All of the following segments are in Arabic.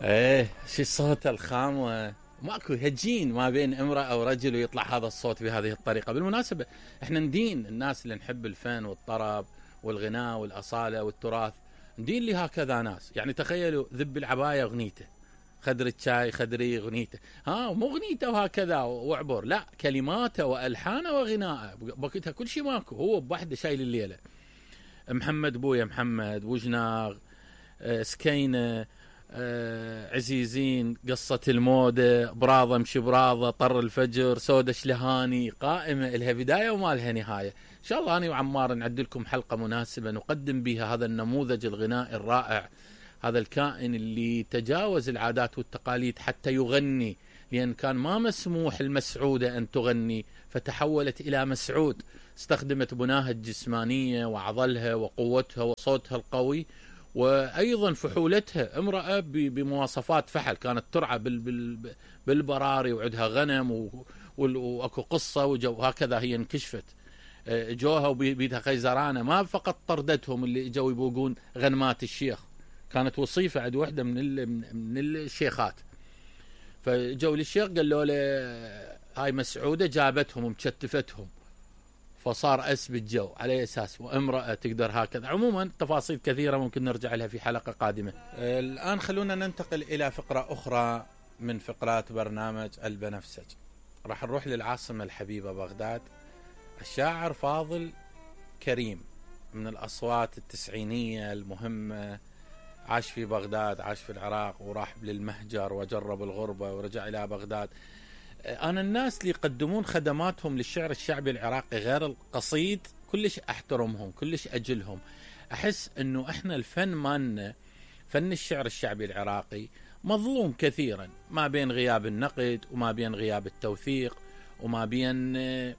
ايه شو الصوت الخام ماكو هجين ما بين امرأة ورجل ويطلع هذا الصوت بهذه الطريقة. بالمناسبة احنا ندين الناس اللي نحب الفن والطرب والغناء والأصالة والتراث، ندين لي هكذا ناس. يعني تخيلوا ذب العباية اغنيته، خدر الشاي خدري اغنيته، مو اغنيته وهكذا واعبر، لا كلماته والحانه وغناءه بوقتها كل شيء ماكو، هو بوحده شايل الليله. محمد بويا محمد، وجناغ، سكينه، عزيزين، قصة المودة، براضة مش براضة، طر الفجر، سودة شلهاني، قائمة إلها بداية وما لها نهاية. إن شاء الله أنا وعمار نعد لكم حلقة مناسبة نقدم بها هذا النموذج الغنائي الرائع، هذا الكائن اللي تجاوز العادات والتقاليد حتى يغني، لأن كان ما مسموح المسعودة أن تغني فتحولت إلى مسعود. استخدمت بناها الجسمانية وعضلها وقوتها وصوتها القوي، وأيضا فحولتها، امرأة بمواصفات فحل، كانت ترعى بالبراري وعندها غنم وأكو قصة وهكذا. هي انكشفت جوها وبيدها خيزرانة، ما فقط طردتهم اللي اجوا يبوقون غنمات الشيخ، كانت وصيفة عند وحدة من الشيخات، فجوا للشيخ قالوا له هاي مسعودة، جابتهم ومشتفتهم، فصار أسب الجو على أساس وامرأة تقدر هكذا. عموما تفاصيل كثيرة ممكن نرجع لها في حلقة قادمة. الآن خلونا ننتقل إلى فقرة أخرى من فقرات برنامج البنفسج. راح نروح للعاصمة الحبيبة بغداد. الشاعر فاضل كريم من الأصوات التسعينية المهمة، عاش في بغداد، عاش في العراق، وراح للمهجر وجرب الغربة ورجع إلى بغداد. أنا الناس اللي يقدمون خدماتهم للشعر الشعبي العراقي غير القصيد كلش أحترمهم، كلش أجلهم. أحس أنه إحنا الفن مالنا، فن الشعر الشعبي العراقي، مظلوم كثيرا، ما بين غياب النقد وما بين غياب التوثيق وما بين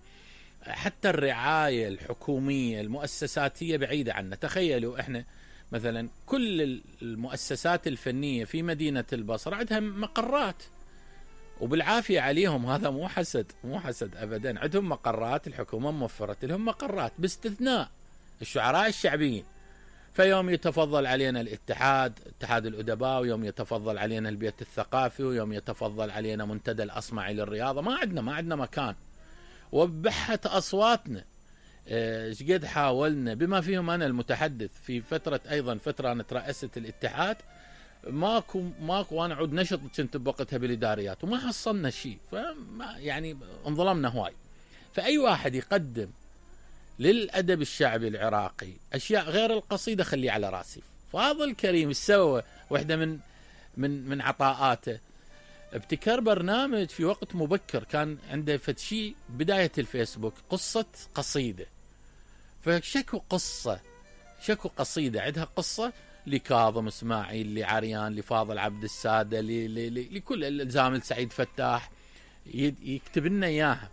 حتى الرعاية الحكومية المؤسساتية بعيدة عنا. تخيلوا إحنا مثلا كل المؤسسات الفنية في مدينة البصرة عندها مقرات، وبالعافية عليهم، هذا مو حسد أبدا، عندهم مقرات، الحكومة موفرت لهم مقرات باستثناء الشعراء الشعبيين. فيوم يتفضل علينا الاتحاد، اتحاد الأدباء، ويوم يتفضل علينا البيت الثقافي، ويوم يتفضل علينا منتدى الأصمعي للرياضة، ما عندنا مكان. وبحت أصواتنا شقد حاولنا، بما فيهم أنا المتحدث في فترة، أيضا فترة أنا ترأست الاتحاد، ماكو وانا عود نشط كنت بوقتها بالاداريات وما حصلنا شيء، يعني انظلمنا هواي. فاي واحد يقدم للادب الشعبي العراقي اشياء غير القصيده خليه على راسي. فاضل كريم سوى واحده من عطاءاته، ابتكر برنامج في وقت مبكر، كان عنده فتشي بدايه الفيسبوك، قصه قصيده، فشكو قصيده عندها قصه لكاظم اسماعيل، لعريان، لفاضل عبد السادة، لكل الزامل سعيد فتاح، يكتب لنا اياها.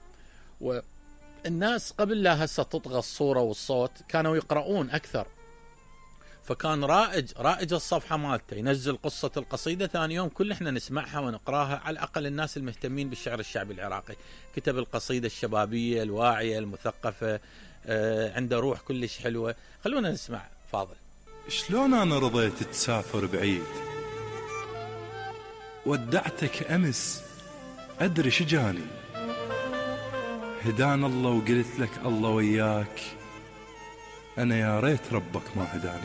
والناس قبل لا هسه تطغى الصورة والصوت كانوا يقرؤون اكثر، فكان رائج الصفحة مالته ينزل قصة القصيدة، ثاني يوم كل احنا نسمعها ونقراها، على الاقل الناس المهتمين بالشعر الشعبي العراقي. كتب القصيدة الشبابية الواعية المثقفة، عنده روح كلش حلوة. خلونا نسمع فاضل. شلون أنا رضيت تسافر بعيد، ودعتك أمس أدري شجاني، هدانا الله وقلت لك الله وياك، أنا يا ريت ربك ما هداني.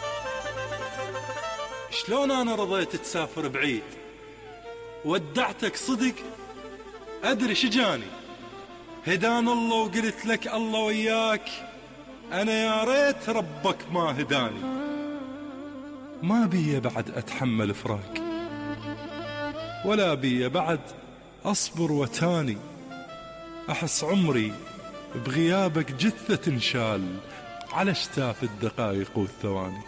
شلون أنا رضيت تسافر بعيد، ودعتك صدق أدري شجاني، هدانا الله وقلت لك الله وياك، أنا يا ريت ربك ما هداني. ما بي بعد أتحمل فراق، ولا بي بعد أصبر وتاني، أحس عمري بغيابك جثة انشال على شتاف الدقائق والثواني.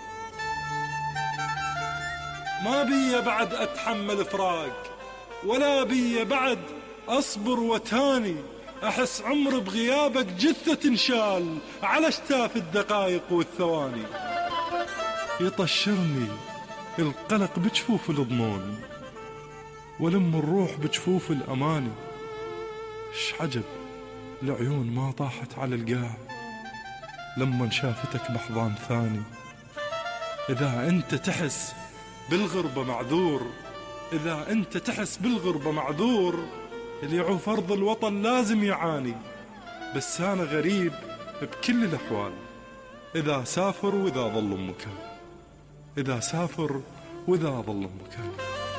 ما بي بعد أتحمل فراق، ولا بي بعد أصبر وتاني، أحس عمري بغيابك جثة انشال على شتاف الدقائق والثواني. يطشرني القلق بجفوف الظنون، ولم الروح بجفوف الأماني. عجب العيون ما طاحت على القاع لما شافتك بحضان ثاني. إذا أنت تحس بالغربة معذور، إذا أنت تحس بالغربة معذور، اللي يعوف أرض الوطن لازم يعاني، بس أنا غريب بكل الأحوال. إذا سافر وإذا ظل مكان، إذا سافر وإذا ظل مكان.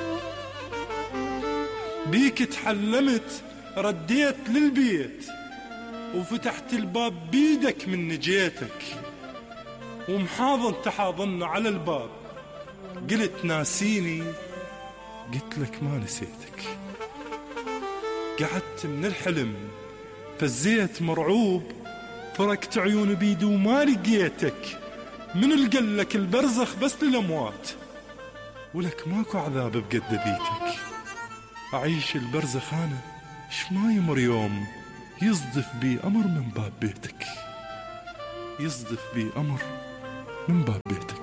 بيك تحلمت رديت للبيت، وفتحت الباب بيدك من نجيتك، ومحاضن تحاضن على الباب. قلت ناسيني، قلت لك ما نسيتك. قعدت من الحلم فزيت مرعوب، فركت عيون بيدي وما لقيتك. من القلك البرزخ بس للأموات، ولك ماكو عذاب بقد بيتك. أعيش البرزخ أنا إيش ما يمر يوم يصدف بي أمر من باب بيتك، يصدف بي أمر من باب بيتك.